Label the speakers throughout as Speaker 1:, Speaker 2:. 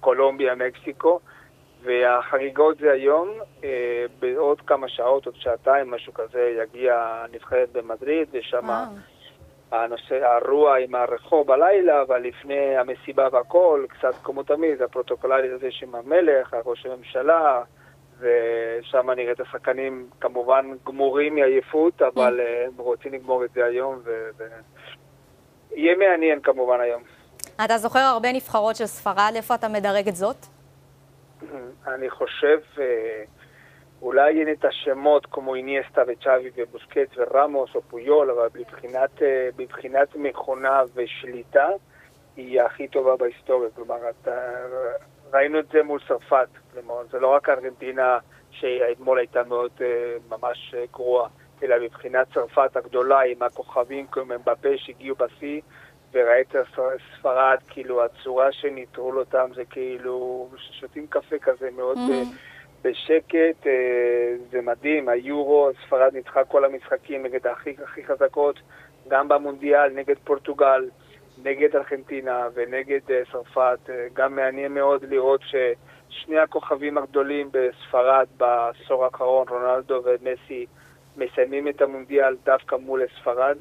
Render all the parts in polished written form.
Speaker 1: קולומביה, מקסיקו, והחגיגות זה היום, בעוד כמה שעות, עוד שעתיים, משהו כזה, יגיע הנבחרת במדריד, ושם הנושא, הרוע עם הרחוב בלילה, אבל לפני המסיבה והכל, קצת כמו תמיד, הפרוטוקולרי הזה עם המלך, ראש הממשלה, ושם נראה את השחקנים כמובן גמורים מעייפות, אבל הם רוצים לגמור את זה היום, יהיה מעניין כמובן היום.
Speaker 2: אתה זוכר הרבה נבחרות של ספרד, איפה אתה מדרג את זאת?
Speaker 1: אני חושב, אולי אין את השמות כמו איניאסטה וצ'אבי ובוסקט ורמוס או פויול, אבל בבחינת מכונה ושליטה, היא הכי טובה בהיסטוריה. כלומר, ראינו את זה מול צרפת. כלומר, זה לא רק ארגנטינה שאתמול הייתה מאוד ממש גרועה, אלא בבחינת צרפת הגדולה עם הכוכבים כמו אמבפה שהגיעו בשיא, וראית ספרד, כאילו הצורה שניטרול אותם זה כאילו שותים קפה כזה מאוד בשקט, זה מדהים. היורו, ספרד ניצחה כל המשחקים נגד הכי חזקות, גם במונדיאל, נגד פורטוגל, נגד ארגנטינה ונגד צרפת. גם מעניין מאוד לראות ששני הכוכבים הגדולים בספרד בעשור האחרון, רונלדו ומסי, מסיימים את המונדיאל דווקא מול ספרד.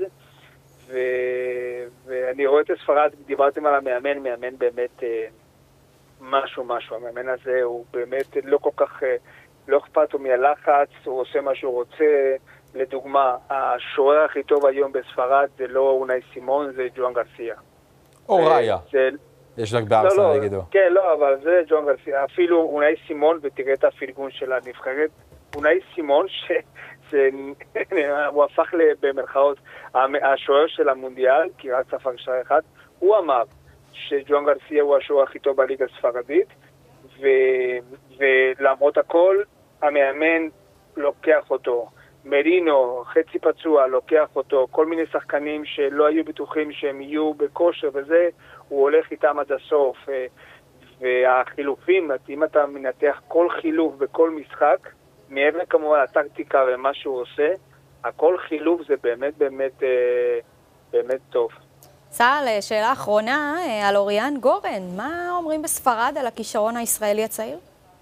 Speaker 1: ואני רואה את ספרד, דיברתם על המאמן, מאמן באמת משהו. המאמן הזה הוא באמת לא כל כך, לא אכפת לו מהלחץ, הוא עושה מה שהוא רוצה. לדוגמה, השוער הכי טוב היום בספרד זה לא אונאי סימון, זה ג'ואן גרסיה.
Speaker 3: או ראיה. יש לך בארסנל נגדו.
Speaker 1: כן, לא, אבל זה ג'ואן גרסיה. אפילו אונאי סימון, ותראה את הפרגון של הנבחרת, אונאי סימון הוא הפך במרכאות השוער של המונדיאל, כי רק ספג שער אחד. הוא אמר שג'ואן גרסיה הוא השוער הכי טוב בליגה הספרדית, ולמרות הכל המאמן לוקח אותו. מרינו, חצי פצוע, לוקח אותו. כל מיני שחקנים שלא היו בטוחים שהם יהיו בכושר וזה, הוא הולך איתם עד הסוף. והחילופים, אם אתה מנתח כל חילוף בכל משחק, מעבר כמובן הטקטיקה ומה שהוא עושה, הכל חילוף זה באמת טוב.
Speaker 2: צהל, שאלה אחרונה על אוריאן גורן. מה אומרים בספרד על הכישרון הישראלי הצעיר?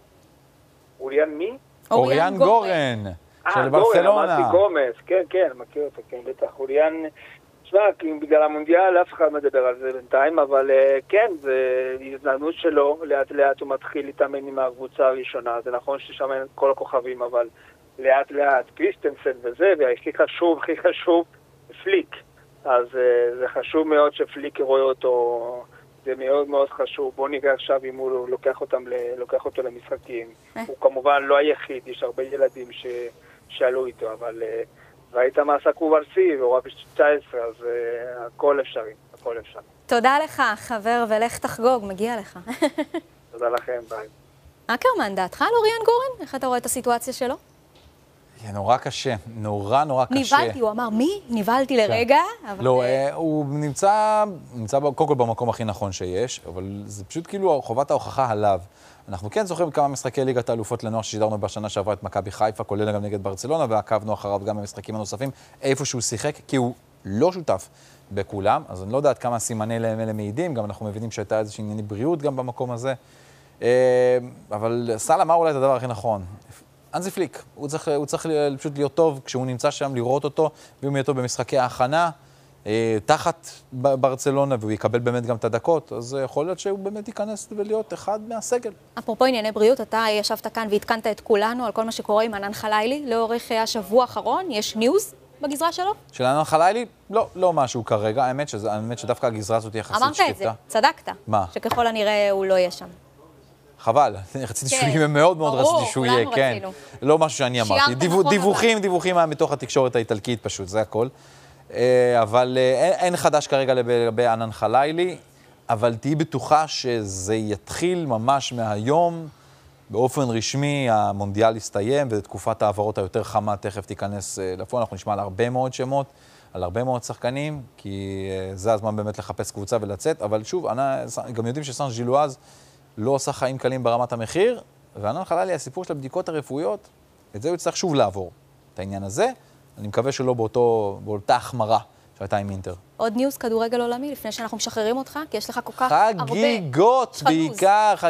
Speaker 1: אוריאן מי?
Speaker 3: אוריאן גורן, של ברצלונה.
Speaker 1: אמרתי גומס, כן, מכיר אותו, כן, בטח. אוריאן, תשמע, בגלל המונדיאל אף אחד מדבר על זה בינתיים, אבל כן, זה הזדמנות שלו, לאט לאט הוא מתחיל להתאמן עם הקבוצה הראשונה. זה נכון ששם אין כל הכוכבים, אבל לאט לאט קריסטנסן וזה, והכי חשוב, פליק. אז זה חשוב מאוד שפליק רואה אותו, זה מאוד מאוד חשוב. בוא נראה עכשיו אם הוא לוקח אותו למשחקים. הוא כמובן לא היחיד, יש הרבה ילדים ששאלו איתו, אבל ראית מה עשה קוברסי, והוא רק ב-19, אז הכל אפשרי.
Speaker 2: תודה לך, חבר, ולך תחגוג, מגיע לך.
Speaker 1: תודה לכם, ביי.
Speaker 2: אקרמן, דעתך על אוריאן גורן? איך אתה רואה את הסיטואציה שלו?
Speaker 3: נורא קשה, נורא קשה.
Speaker 2: נבלתי, הוא אמר, מי? נבלתי לרגע?
Speaker 3: לא, הוא נמצא קודם כל במקום הכי נכון שיש, אבל זה פשוט כאילו חובת ההוכחה עליו. אנחנו כן זוכרים כמה משחקי ליגת האלופות לנוער ששידרנו בשנה שעברה את מכבי חיפה, כולל גם נגד ברצלונה, ועקבנו אחריו גם במשחקים הנוספים, איפה שהוא שיחק, כי הוא לא שותף בכולם, אז אני לא יודעת כמה סימני להם אלה מעידים, גם אנחנו מבינים שהייתה איזושהי ענייני בריאות גם במקום הזה, אבל סל אמר אולי את הדבר הכי נכון. אנזי פליק, הוא צריך פשוט להיות טוב כשהוא נמצא שם, לראות אותו, ואם יהיה טוב במשחקי ההכנה, תחת ברצלונה, והוא יקבל באמת גם את הדקות, אז יכול להיות שהוא באמת ייכנס ולהיות אחד מהסגל.
Speaker 2: אפרופו ענייני בריאות, אתה ישבת כאן והתקנת את כולנו על כל מה שקורה עם ענן חלילי, לאורך השבוע האחרון, יש ניוז בגזרה שלו? של
Speaker 3: ענן חלילי? לא משהו כרגע, האמת שדווקא הגזרה הזאת יחסית שקטה.
Speaker 2: אמרת את זה, צדקת.
Speaker 3: מה?
Speaker 2: שככל הנראה הוא לא יהיה שם.
Speaker 3: חבל, רציתי שהוא יהיה מאוד רציתי שהוא יהיה, כן. לא משהו שאני אמרתי. דיווחים מתוך התקשורת האיטלקית פשוט, זה הכל. אבל אין חדש כרגע לגבי ענן חלילי, אבל תהי בטוחה שזה יתחיל ממש מהיום, באופן רשמי המונדיאל יסתיים, ותקופת העברות היותר חמה תכף תיכנס לפועל. אנחנו נשמע על הרבה מאוד שמות, על הרבה מאוד שחקנים, כי זה הזמן באמת לחפש קבוצה ולצאת, אבל שוב, גם יודעים שסן ז'ילואז לא עושה חיים קלים ברמת המחיר, וענן חלילי, הסיפור של הבדיקות הרפואיות, את זה הוא יצטרך שוב לעבור. את העניין הזה, אני מקווה שלא באותה החמרה שהייתה עם אינטר.
Speaker 2: עוד ניוז כדורגל עולמי, לפני שאנחנו משחררים אותך, כי יש לך כל כך
Speaker 3: הרבה חגיגות בעיקר,